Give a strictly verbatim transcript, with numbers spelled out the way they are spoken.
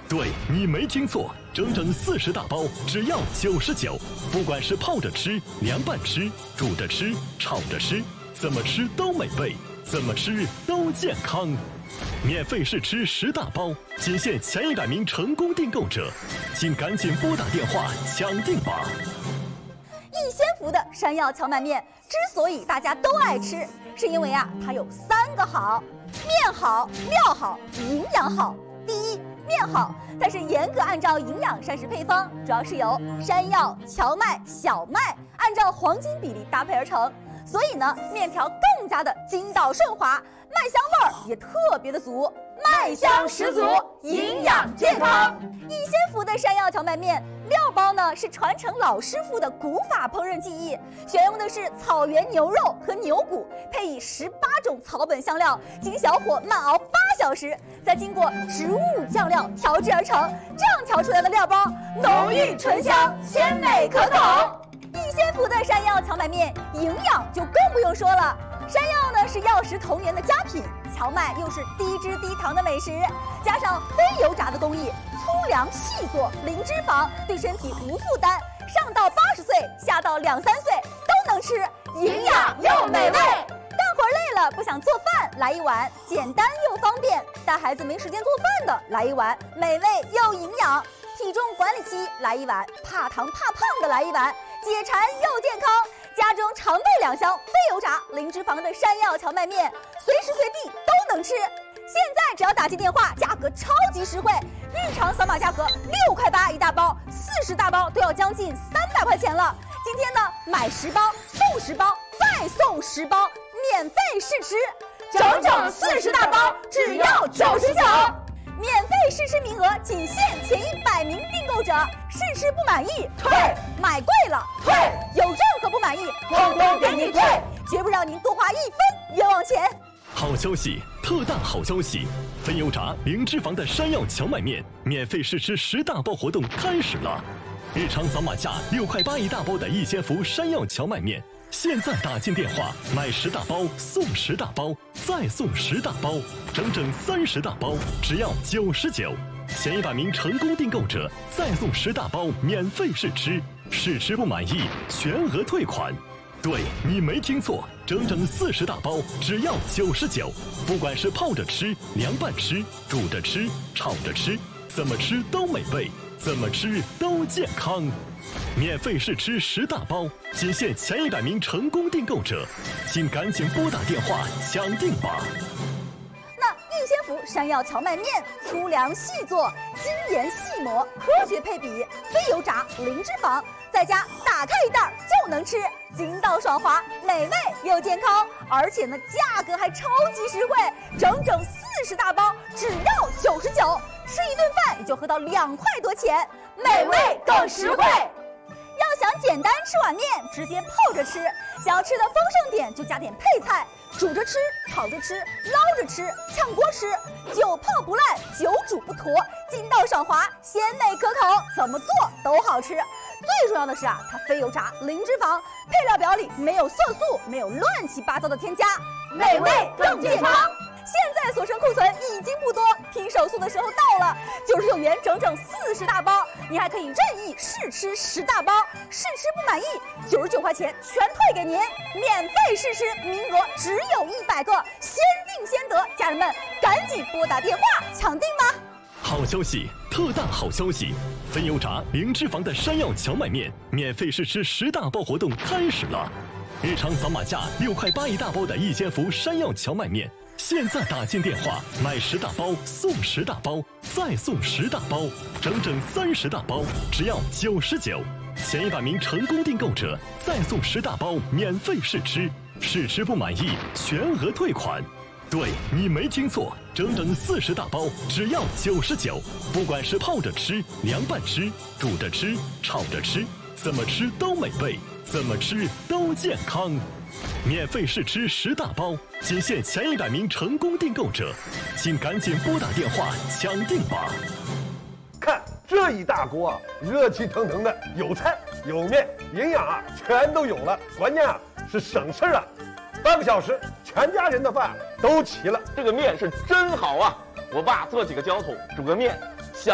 对，你没听错，整整四十大包，只要九十九。不管是泡着吃、凉拌吃、煮着吃、炒着吃，怎么吃都美味，怎么吃都健康。免费试吃十大包，仅限前一百名成功订购者，请赶紧拨打电话抢订吧。 逸仙福的山药荞麦面之所以大家都爱吃，是因为啊，它有三个好：面好、料好、营养好。第一，面好，它是严格按照营养膳食配方，主要是由山药、荞麦、小麦按照黄金比例搭配而成，所以呢，面条更加的筋道顺滑，麦香味儿也特别的足，麦香十足，营养健康。逸仙福的山药荞麦面料包呢是传承老师傅的古法烹饪技艺，选用的是草原牛肉和牛骨，配以十八种草本香料，经小火慢熬八小时，再经过植物酱料调制而成。这样调出来的料包浓郁醇香，鲜美可口。逸仙福的山药荞麦面营养就更不用说了，山药呢是药食同源的佳品，荞麦又是低脂低糖的美食，加上非油炸的工艺，粗粮细做，零脂肪，对身体无负担，上到八十岁，下到两三岁都能吃，营养又美味。干活累了不想做饭，来一碗简单又方便；带孩子没时间做饭的，来一碗美味又营养；体重管理期来一碗，怕糖怕胖的来一碗，解馋又健康。家中常备两箱非油炸、零脂肪的山药荞麦面，随时随地都能吃。现在只要打进电话，价格超级实惠，日常扫码价格六块八一大包，四十大包都要将近三百块钱了。今天呢，买十包送十包，再送十包，免费试吃，整整四十大包，只要九十九。免费试吃名额仅限前一百名订购者，试吃不满意退，买贵了退，有任何不满意统统给你退，绝不让您多花一分冤枉钱。 好消息，特大好消息！非油炸、零脂肪的山药荞麦面免费试吃十大包活动开始了！日常扫码价六块八一大包的逸仙福山药荞麦面，现在打进电话买十大包送十大包，再送十大包，整整三十大包，只要九十九。前一百名成功订购者再送十大包免费试吃，试吃不满意全额退款。对，你没听错，整整四十大包，只要九十九。不管是泡着吃、凉拌吃、煮着吃、炒着吃，怎么吃都美味，怎么吃都健康。免费试吃十大包，仅限前一百名成功订购者，请赶紧拨打电话抢订吧。 那逸仙福山药荞麦面，粗粮细做，精研细磨，科学配比，非油炸，零脂肪，在家打开一袋就能吃，筋道爽滑，美味又健康，而且呢价格还超级实惠，整整四十大包，只要九十九，吃一顿饭也就合到两块多钱，美味更实惠。要想简单吃碗面，直接泡着吃；想要吃的丰盛点，就加点配菜，煮着吃、炒着吃、捞着吃、炝锅吃，久泡不烂，久煮不坨，筋道爽滑，鲜美可口，怎么做都好吃。最重要的是啊，它非油炸，零脂肪，配料表里没有色素，没有乱七八糟的添加，美味更健康。现在所剩库存已经不多，拼手速的时候到了，九十九元整整四十大包，你还可以任意试吃十大包，试吃不满意，九十九块钱全退给您，免费试吃，名额只有一百个，先定先得，家人们赶紧拨打电话抢订吧。 好消息，特大好消息！非油炸、零脂肪的山药荞麦面免费试吃十大包活动开始了！日常扫码价六块八一大包的逸仙福山药荞麦面，现在打进电话买十大包送十大包，再送十大包，整整三十大包，只要九十九。前一百名成功订购者再送十大包免费试吃，试吃不满意全额退款。对，你没听错，整整四十大包，只要九十九。不管是泡着吃、凉拌吃、煮着吃、炒着吃，怎么吃都美味，怎么吃都健康。免费试吃十大包，仅限前一百名成功订购者，请赶紧拨打电话抢订吧。 看这一大锅啊，热气腾腾的，有菜有面，营养啊全都有了，关键啊是省事啊。半个小时，全家人的饭都齐了。 这个面是真好啊！我爸做几个浇头，煮个面，